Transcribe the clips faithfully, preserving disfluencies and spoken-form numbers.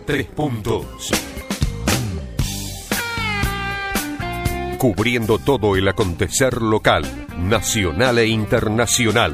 Tres Puntos. Cubriendo todo el acontecer local, nacional e internacional.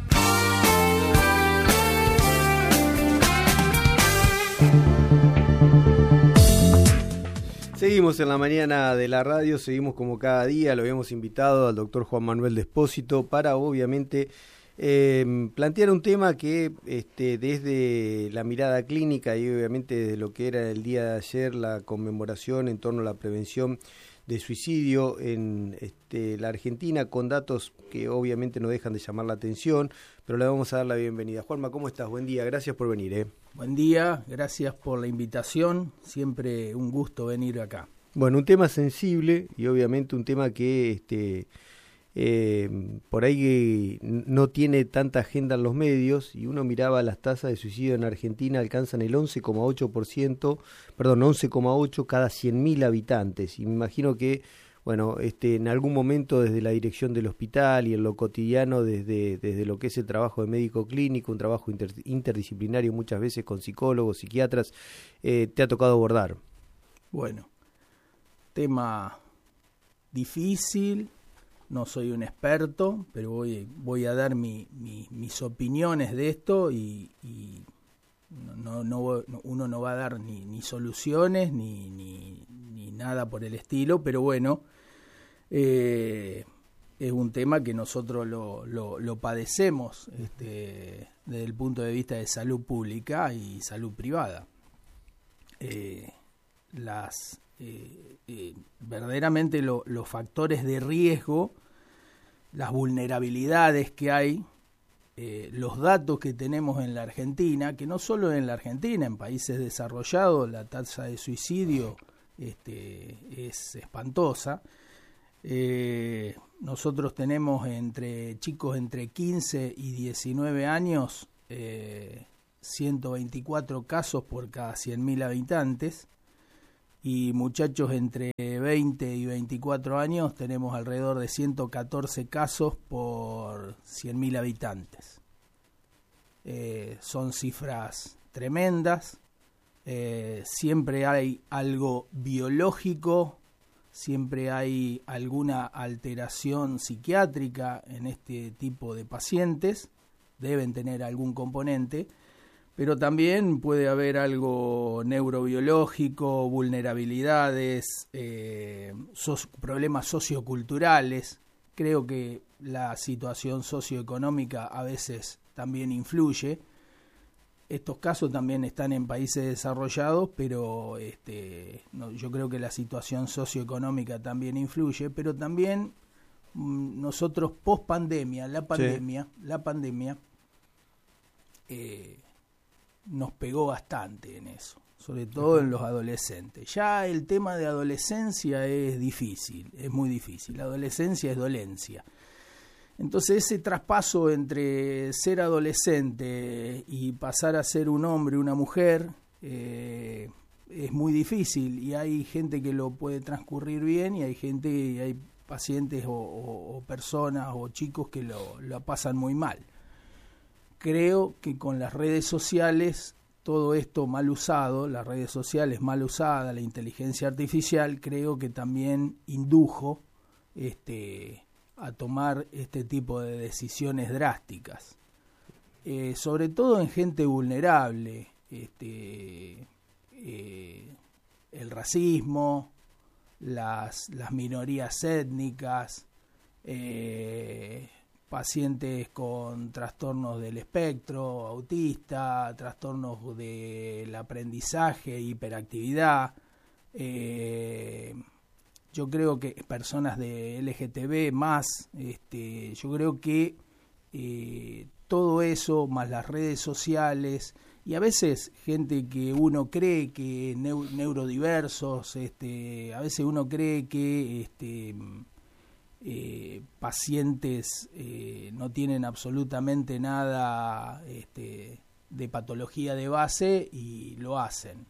Seguimos en la mañana de la radio, seguimos como cada día, lo habíamos invitado al doctor Juan Manuel Despósito para obviamente eh, plantear un tema que este, desde la mirada clínica y obviamente desde lo que era el día de ayer, la conmemoración en torno a la prevención de suicidio en este, la Argentina, con datos que obviamente no dejan de llamar la atención, pero le vamos a dar la bienvenida. Juanma, ¿cómo estás? Buen día, gracias por venir. ¿eh? Buen día, gracias por la invitación, siempre un gusto venir acá. Bueno, un tema sensible y obviamente un tema que este, eh, por ahí no tiene tanta agenda en los medios, y uno miraba las tasas de suicidio en Argentina, alcanzan el once coma ocho por ciento, perdón, once coma ocho cada cien mil habitantes, y me imagino que bueno, este, en algún momento desde la dirección del hospital y en lo cotidiano, desde, desde lo que es el trabajo de médico clínico, un trabajo inter, interdisciplinario muchas veces con psicólogos, psiquiatras, eh, te ha tocado abordar. Bueno, tema difícil, no soy un experto, pero voy, voy a dar mi, mi, mis opiniones de esto y, y no, no, no, uno no va a dar ni, ni soluciones ni, ni, ni nada por el estilo, pero bueno, eh, es un tema que nosotros lo, lo, lo padecemos este, desde el punto de vista de salud pública y salud privada. Eh, las eh, eh, verdaderamente lo, los factores de riesgo, las vulnerabilidades que hay, eh, los datos que tenemos en la Argentina, que no solo en la Argentina, en países desarrollados la tasa de suicidio este, es espantosa. Eh, nosotros tenemos entre chicos entre quince y diecinueve años eh, ciento veinticuatro casos por cada cien mil habitantes, y muchachos entre veinte y veinticuatro años tenemos alrededor de ciento catorce casos por cien mil habitantes. Eh, son cifras tremendas, eh, siempre hay algo biológico, siempre hay alguna alteración psiquiátrica en este tipo de pacientes, deben tener algún componente, pero también puede haber algo neurobiológico, vulnerabilidades, eh, so- problemas socioculturales. Creo que la situación socioeconómica a veces también influye. Estos casos también están en países desarrollados, pero este, no, yo creo que la situación socioeconómica también influye, pero también mmm, nosotros post pandemia, la pandemia, sí. la pandemia, eh, nos pegó bastante en eso, sobre todo en los adolescentes. Ya el tema de adolescencia es difícil, es muy difícil. La adolescencia es dolencia. Entonces ese traspaso entre ser adolescente y pasar a ser un hombre, una mujer, eh, es muy difícil, y hay gente que lo puede transcurrir bien y hay gente, y hay pacientes o, o, o personas o chicos que lo, lo pasan muy mal. Creo que con las redes sociales, todo esto mal usado, las redes sociales mal usadas, la inteligencia artificial, creo que también indujo este, a tomar este tipo de decisiones drásticas. Eh, sobre todo en gente vulnerable, este, eh, el racismo, las, las minorías étnicas, eh, pacientes con trastornos del espectro, autista, trastornos del aprendizaje, hiperactividad. Eh, yo creo que personas de L G T B más, este, yo creo que eh, todo eso, más las redes sociales, y a veces gente que uno cree que neu- neurodiversos, este, a veces uno cree que este, Eh, pacientes eh, no tienen absolutamente nada este, de patología de base y lo hacen.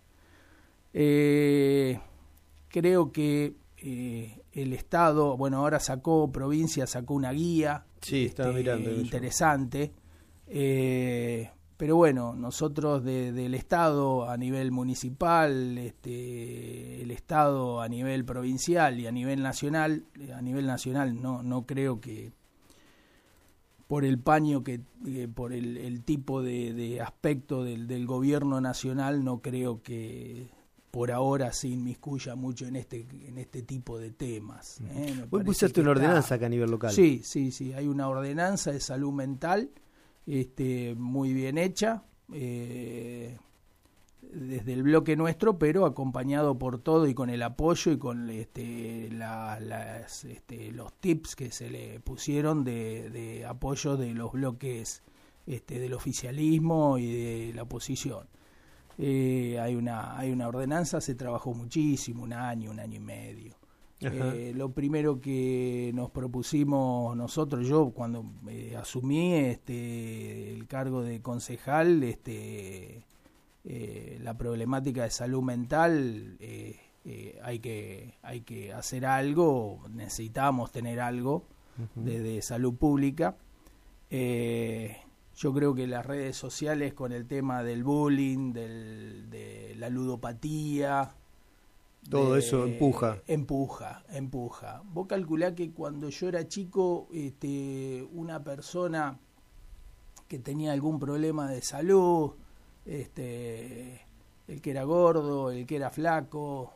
Eh, creo que eh, el Estado, bueno, ahora sacó, provincia sacó una guía sí, estaba este, mirando interesante, eh, pero bueno, nosotros de, del Estado a nivel municipal, este, el Estado a nivel provincial y a nivel nacional, a nivel nacional no, no creo que por el paño que, eh, por el, el tipo de, de aspecto del, del gobierno nacional, no creo que por ahora se inmiscuya mucho en este en este tipo de temas. ¿eh? Vos pusiste una ordenanza acá a nivel local. Sí, sí, sí, hay una ordenanza de salud mental este, muy bien hecha, eh, desde el bloque nuestro, pero acompañado por todo y con el apoyo y con este, la, las, este, los tips que se le pusieron de, de apoyo de los bloques este, del oficialismo y de la oposición. Eh, hay una hay una ordenanza, se trabajó muchísimo, un año, un año y medio. Eh, lo primero que nos propusimos nosotros, yo cuando eh, asumí este el cargo de concejal, este eh, la problemática de salud mental, eh, eh, hay que hay que hacer algo, necesitamos tener algo uh-huh. de, de salud pública. Eh, Yo creo que las redes sociales con el tema del bullying, del, de la ludopatía... Todo de, eso empuja. Empuja, empuja. Vos calculá que cuando yo era chico, este, una persona que tenía algún problema de salud, este, el que era gordo, el que era flaco,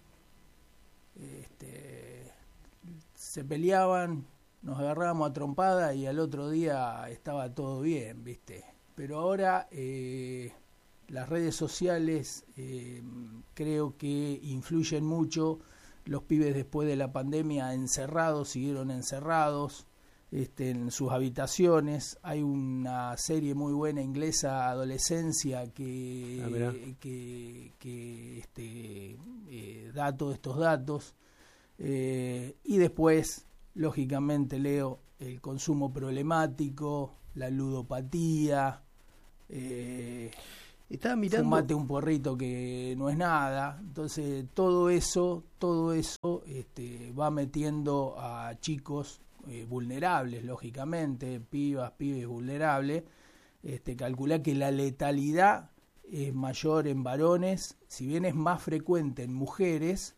este, se peleaban... Nos agarrábamos a trompada y al otro día estaba todo bien, ¿viste? Pero ahora eh, las redes sociales eh, creo que influyen mucho. Los pibes después de la pandemia encerrados, siguieron encerrados este, en sus habitaciones. Hay una serie muy buena inglesa, Adolescencia, que, ah, que, que este, eh, da todos estos datos. Eh, y después... Lógicamente, Leo, el consumo problemático, la ludopatía, eh, Estaba mirando... fumate un porrito que no es nada. Entonces, todo eso, todo eso este, va metiendo a chicos eh, vulnerables, lógicamente, pibas, pibes vulnerables. Este, calculá que la letalidad es mayor en varones, si bien es más frecuente en mujeres,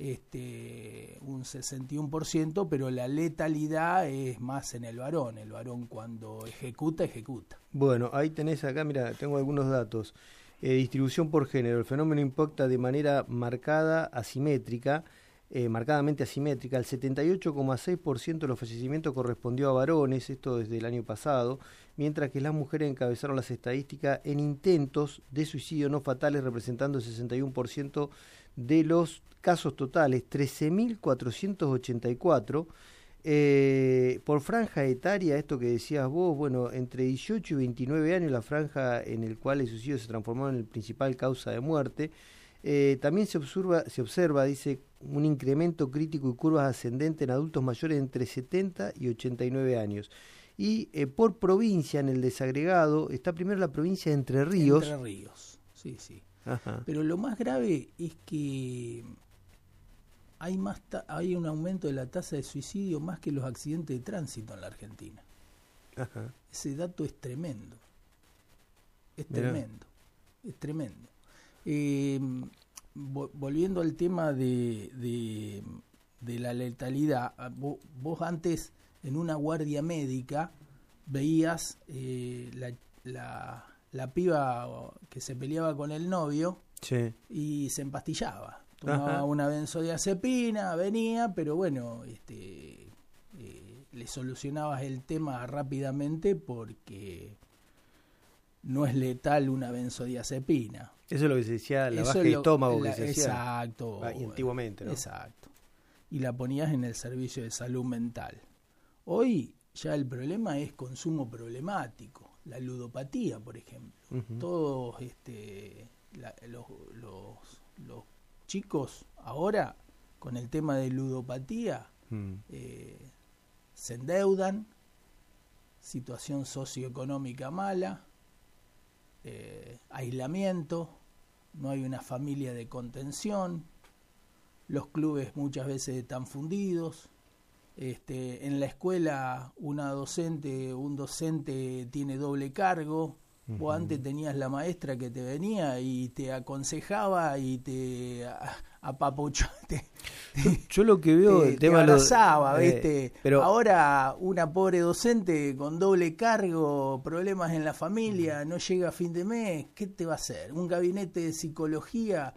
este un sesenta y uno por ciento, pero la letalidad es más en el varón. El varón cuando ejecuta, ejecuta. Bueno, ahí tenés acá, mira, tengo algunos datos. Eh, distribución por género. El fenómeno impacta de manera marcada, asimétrica, eh, marcadamente asimétrica. El setenta y ocho coma seis por ciento de los fallecimientos correspondió a varones, esto desde el año pasado, mientras que las mujeres encabezaron las estadísticas en intentos de suicidio no fatales, representando el sesenta y uno por ciento de los casos totales, trece mil cuatrocientos ochenta y cuatro. Eh, por franja etaria, esto que decías vos, bueno, entre dieciocho y veintinueve años, la franja en el cual el suicidio se transformó en la principal causa de muerte. Eh, también se observa, se observa, dice, un incremento crítico y curvas ascendentes en adultos mayores entre setenta y ochenta y nueve años. Y eh, por provincia, en el desagregado, está primero la provincia de Entre Ríos. Entre Ríos, sí, sí. Ajá. Pero lo más grave es que hay más ta- hay un aumento de la tasa de suicidio más que los accidentes de tránsito en la Argentina. Ajá. Ese dato es tremendo. Es Mirá. tremendo. Es tremendo. Eh, vo- volviendo al tema de, de, de la letalidad, vos, vos antes en una guardia médica veías eh, la, la, la piba que se peleaba con el novio, Sí. y se empastillaba. Tomaba Ajá. una benzodiazepina, venía, pero bueno, este, eh, le solucionabas el tema rápidamente porque no es letal una benzodiazepina. Eso es lo que se decía, la Eso baja es de lo- estómago la- que se decía. Exacto. Ah, y antiguamente, ¿no? Exacto. Y la ponías en el servicio de salud mental. Hoy ya el problema es consumo problemático. La ludopatía, por ejemplo. Uh-huh. Todos este, la- los, los, los chicos ahora, con el tema de ludopatía, Mm. eh, se endeudan, situación socioeconómica mala, eh, aislamiento, no hay una familia de contención, los clubes muchas veces están fundidos, este, en la escuela una docente, un docente tiene doble cargo, Uh-huh. Vos antes tenías la maestra que te venía y te aconsejaba y te apapuchaba. Te, yo, yo lo que veo, te, el tema te abrazaba, lo, ¿viste? Eh, pero ahora una pobre docente con doble cargo, problemas en la familia, no llega a fin de mes, ¿qué te va a hacer? Un gabinete de psicología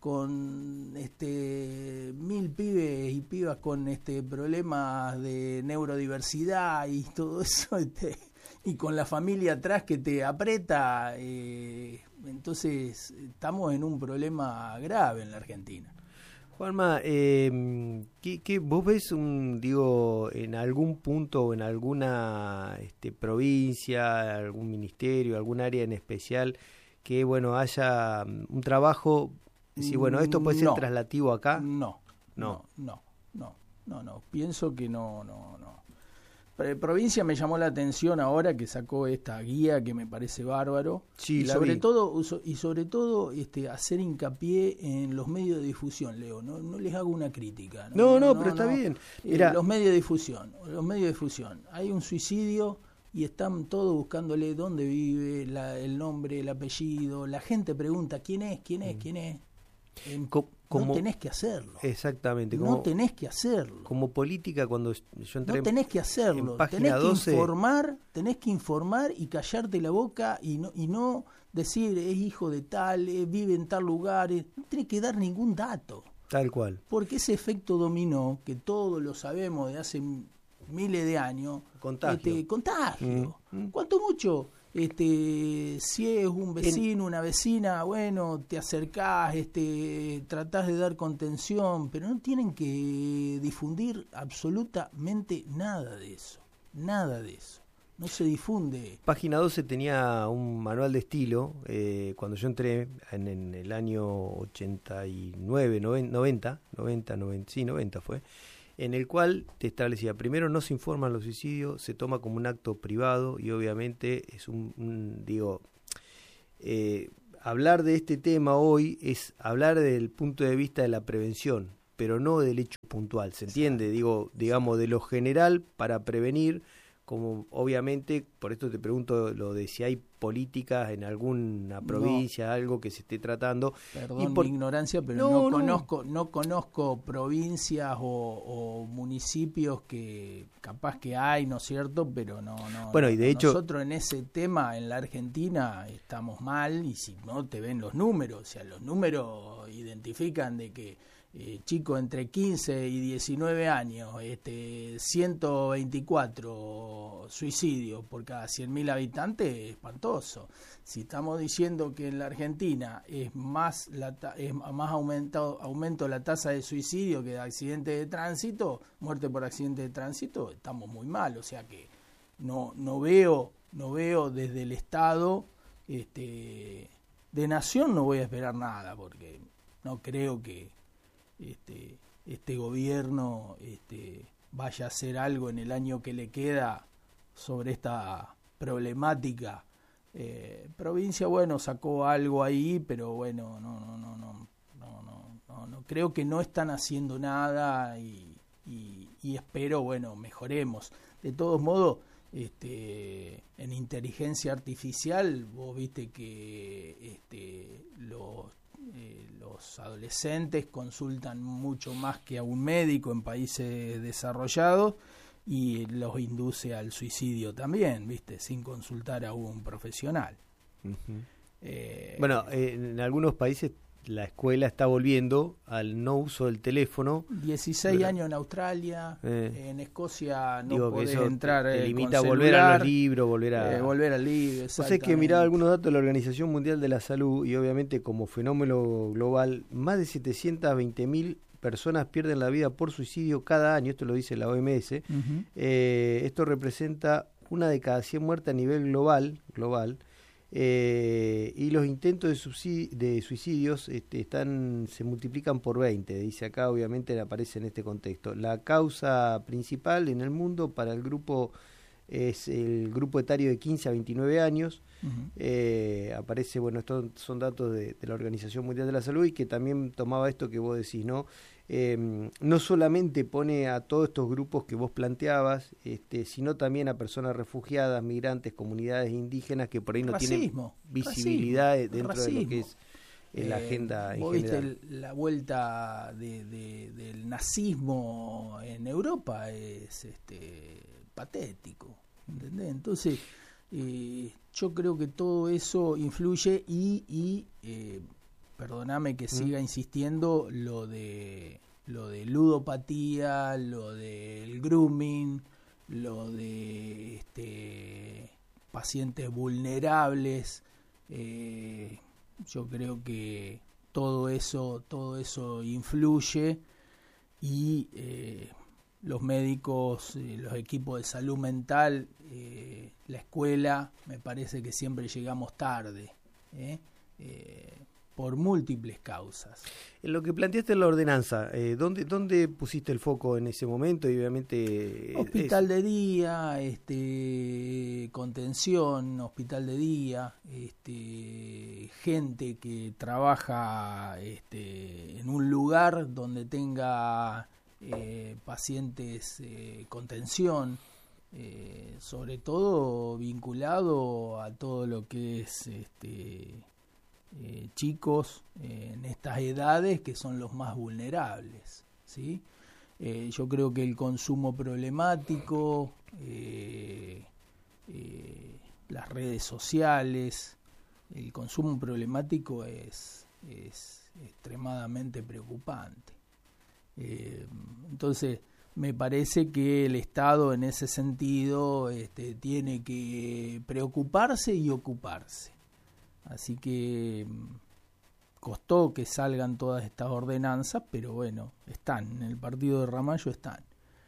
con este mil pibes y pibas con este problemas de neurodiversidad y todo eso, este, y con la familia atrás que te aprieta, eh, entonces estamos en un problema grave en la Argentina. Juanma, eh, ¿qué, qué, vos ves un, digo, en algún punto o en alguna este, provincia, algún ministerio, algún área en especial que bueno haya un trabajo? Sí, bueno, esto puede ser no, traslativo acá. No, no, no, no, no, no. Pienso que no, no, no. Provincia me llamó la atención ahora que sacó esta guía que me parece bárbaro. Sí, y la sobre vi. todo y sobre todo este hacer hincapié en los medios de difusión, Leo. No, no les hago una crítica. No, no, no, no pero está no. bien. Mira, eh, los medios de difusión, los medios de difusión. Hay un suicidio y están todos buscándole dónde vive, la, el nombre, el apellido. La gente pregunta quién es, quién es, quién es. En, Co como, no tenés que hacerlo. Exactamente. Como, no tenés que hacerlo. Como política, cuando yo entré no tenés que hacerlo. Tenés que doce... informar, tenés que informar y callarte la boca y no, y no decir es hijo de tal, eh, vive en tal lugar. Eh, no tenés que dar ningún dato. Tal cual. Porque ese efecto dominó, que todos lo sabemos de hace miles de años. Contagio. Este, contagio. Mm. ¿Cuánto mucho? Este, si es un vecino, una vecina, bueno, te acercás, este, tratás de dar contención, pero no tienen que difundir absolutamente nada de eso, nada de eso, no se difunde. Página doce tenía un manual de estilo, eh, cuando yo entré en, en el año ochenta y nueve, noventa, noventa, noventa, sí, noventa fue, en el cual te establecía, primero no se informan los suicidios, se toma como un acto privado y obviamente es un, un digo, eh, hablar de este tema hoy es hablar desde el punto de vista de la prevención, pero no del hecho puntual, ¿se entiende? Digo, digamos, de lo general para prevenir, como obviamente, por esto te pregunto lo de si hay políticas en alguna provincia, no. algo que se esté tratando. Perdón y por... mi ignorancia, pero no, no, no. conozco no conozco provincias o, o municipios que capaz que hay, ¿no es cierto? Pero no, no. Bueno, no, y de hecho nosotros en ese tema en la Argentina estamos mal y si no te ven los números, o sea, los números identifican de que Eh, chicos entre quince y diecinueve años, este, ciento veinticuatro suicidios por cada cien mil habitantes, espantoso. Si estamos diciendo que en la Argentina es más la ta es más aumentado aumento la tasa de suicidio que de accidente de tránsito, muerte por accidente de tránsito, estamos muy mal. O sea que no no veo no veo desde el Estado, este, de nación no voy a esperar nada porque no creo que Este, este gobierno este, vaya a hacer algo en el año que le queda sobre esta problemática. Eh, provincia, bueno, sacó algo ahí, pero bueno, no, no, no, no, no, no, no, no creo que no están haciendo nada y, y, y espero, bueno, mejoremos. De todos modos, este, en inteligencia artificial, vos viste que este, los Eh, los adolescentes consultan mucho más que a un médico en países desarrollados y los induce al suicidio también, ¿viste? Sin consultar a un profesional. Uh-huh. eh, bueno, eh, en algunos países la escuela está volviendo al no uso del teléfono. dieciséis años en Australia, eh, en Escocia no digo podés que eso entrar te, te eh, limita con a volver celular, a los libros, volver a eh, volver al libro. O sea, que miraba algunos datos de la Organización Mundial de la Salud y obviamente como fenómeno global, más de setecientas veinte mil personas pierden la vida por suicidio cada año, esto lo dice la O M S. Uh-huh. eh, esto representa una de cada cien muertes a nivel global, global. Eh, y los intentos de, subsidi- de suicidios este, están se multiplican por veinte, dice acá, obviamente aparece en este contexto. La causa principal en el mundo para el grupo es el grupo etario de quince a veintinueve años. Uh-huh. Eh, aparece, bueno, estos son datos de, de la Organización Mundial de la Salud, y que también tomaba esto que vos decís, ¿no? Eh, no solamente pone a todos estos grupos que vos planteabas, este, sino también a personas refugiadas, migrantes, comunidades indígenas que por ahí no racismo, tienen visibilidad racismo, dentro racismo. de lo que es eh, la agenda en vos viste general. el, la vuelta de, de, del nazismo en Europa es este, patético, ¿entendés? Entonces eh, yo creo que todo eso influye y, y eh, perdóname que siga insistiendo, lo de lo de ludopatía, lo del grooming, lo de este, pacientes vulnerables, eh, yo creo que todo eso todo eso influye y eh, los médicos, eh, los equipos de salud mental, eh, la escuela, me parece que siempre llegamos tarde, ¿eh? Eh, por múltiples causas. En lo que planteaste en la ordenanza, eh, ¿dónde, ¿dónde pusiste el foco en ese momento? Y obviamente... Hospital es... de día, este, contención, hospital de día, este, gente que trabaja este, en un lugar donde tenga eh, pacientes eh, contención, eh, sobre todo vinculado a todo lo que es... este Eh, chicos eh, en estas edades que son los más vulnerables, ¿sí? Eh, yo creo que el consumo problemático, eh, eh, las redes sociales, el consumo problemático es, es extremadamente preocupante. Eh, entonces me parece que el Estado en ese sentido este, tiene que preocuparse y ocuparse. Así que costó que salgan todas estas ordenanzas, pero bueno, están, en el partido de Ramallo están.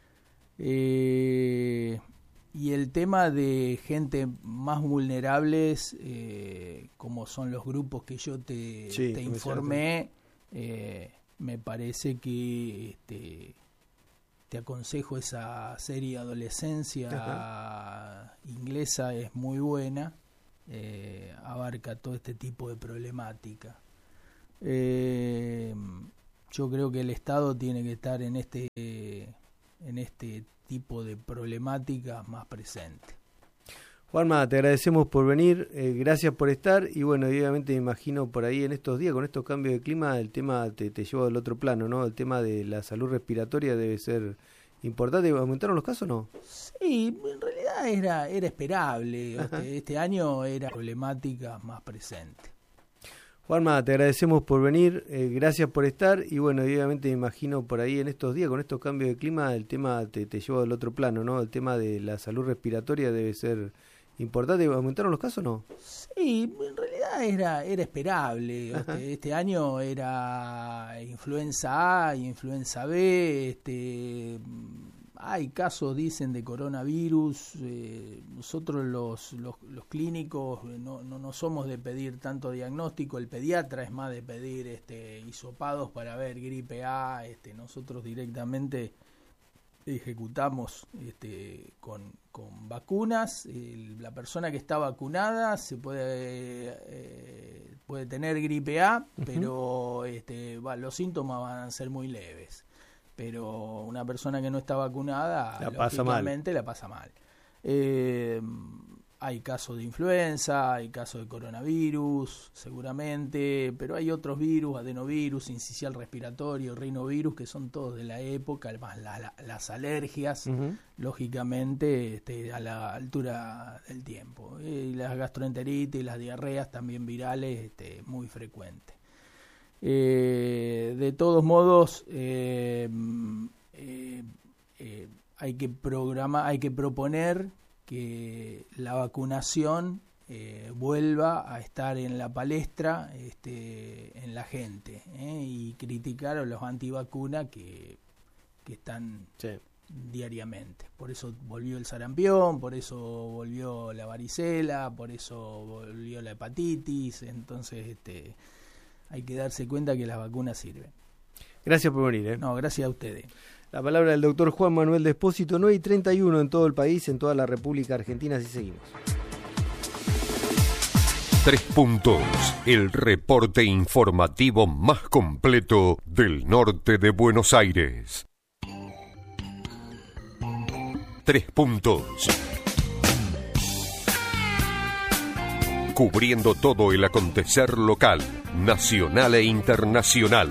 Eh, y el tema de gente más vulnerables, eh, como son los grupos que yo te, sí, te informé, eh, me parece que este, te aconsejo esa serie Adolescencia Ajá. inglesa, es muy buena. Eh, abarca todo este tipo de problemática. Eh, yo creo que el Estado tiene que estar en este en este tipo de problemáticas más presente. Juanma, te agradecemos por venir, eh, gracias por estar, y bueno, obviamente me imagino por ahí en estos días, con estos cambios de clima, el tema te, te lleva al otro plano, ¿no? El tema de la salud respiratoria debe ser importante. ¿Aumentaron los casos o no? Sí, en realidad era era esperable. Este, este año era problemática más presente. Juanma, te agradecemos por venir, eh, gracias por estar, y bueno, obviamente me imagino por ahí en estos días, con estos cambios de clima, el tema te, te lleva al otro plano, ¿no? El tema de la salud respiratoria debe ser importante. ¿Aumentaron los casos o no? Sí, en realidad era era esperable. Este, este año era influenza A y influenza B. Este, hay casos, dicen, de coronavirus. Eh, nosotros los, los, los clínicos no, no, no somos de pedir tanto diagnóstico. El pediatra es más de pedir este, hisopados para ver gripe A. Este, nosotros directamente ejecutamos este, con, con vacunas. El, la persona que está vacunada se puede eh, puede tener gripe A, uh-huh. pero este, va, los síntomas van a ser muy leves. Pero una persona que no está vacunada, la pasa mal. la pasa mal. Eh, hay casos de influenza, hay casos de coronavirus, seguramente, pero hay otros virus, adenovirus, sincicial respiratorio, rinovirus, que son todos de la época, además la, la, las alergias, uh-huh. lógicamente, este, a la altura del tiempo. Y las gastroenteritis y las diarreas también virales, este, muy frecuentes. Eh, de todos modos, eh, eh, eh, hay que programar, hay que proponer que la vacunación eh, vuelva a estar en la palestra, este, en la gente, ¿eh? Y criticar a los antivacunas que, que están sí. diariamente. Por eso volvió el sarampión, por eso volvió la varicela, por eso volvió la hepatitis. Entonces, este, hay que darse cuenta que las vacunas sirven. Gracias por venir. ¿eh? No, gracias a ustedes. La palabra del doctor Juan Manuel Despósito, nueve y treinta y uno en todo el país, en toda la República Argentina, así seguimos. Tres puntos, el reporte informativo más completo del norte de Buenos Aires. Tres puntos. Cubriendo todo el acontecer local, nacional e internacional.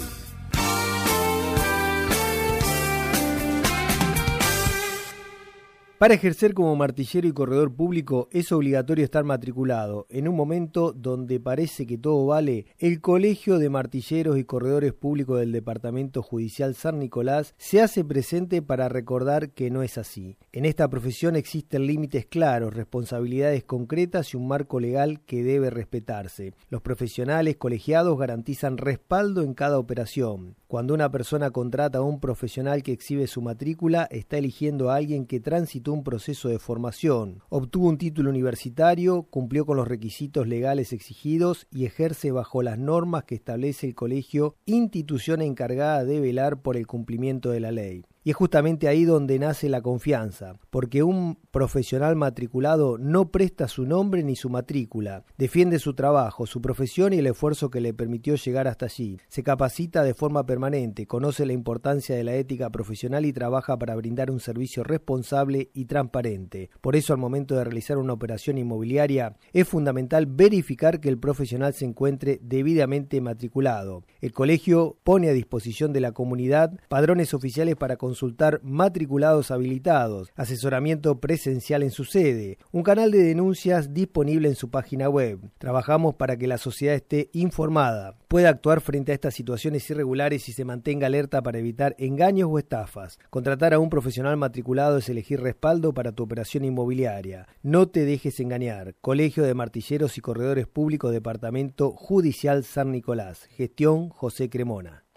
Para ejercer como martillero y corredor público es obligatorio estar matriculado. En un momento donde parece que todo vale, el Colegio de Martilleros y Corredores Públicos del Departamento Judicial San Nicolás se hace presente para recordar que no es así. En esta profesión existen límites claros, responsabilidades concretas y un marco legal que debe respetarse. Los profesionales colegiados garantizan respaldo en cada operación. Cuando una persona contrata a un profesional que exhibe su matrícula, está eligiendo a alguien que transitó un proceso de formación, obtuvo un título universitario, cumplió con los requisitos legales exigidos y ejerce bajo las normas que establece el colegio, institución encargada de velar por el cumplimiento de la ley. Y es justamente ahí donde nace la confianza, porque un profesional matriculado no presta su nombre ni su matrícula, defiende su trabajo, su profesión y el esfuerzo que le permitió llegar hasta allí. Se capacita de forma permanente, conoce la importancia de la ética profesional y trabaja para brindar un servicio responsable y transparente. Por eso, al momento de realizar una operación inmobiliaria, es fundamental verificar que el profesional se encuentre debidamente matriculado. El colegio pone a disposición de la comunidad padrones oficiales para consultar matriculados habilitados, asesoramiento presencial en su sede, un canal de denuncias disponible en su página web. Trabajamos para que la sociedad esté informada, pueda actuar frente a estas situaciones irregulares y se mantenga alerta para evitar engaños o estafas. Contratar a un profesional matriculado es elegir respaldo para tu operación inmobiliaria. No te dejes engañar. Colegio de Martilleros y Corredores Públicos, Departamento Judicial San Nicolás. Gestión José Cremona.